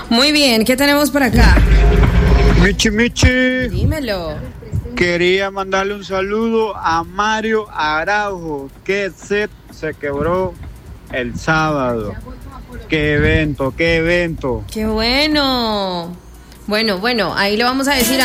Muy bien, ¿qué tenemos por acá? Michi, Dímelo. quería mandarle un saludo a Mario Araujo, que se quebró el sábado. Qué evento. Qué bueno. Bueno, ahí le vamos a decir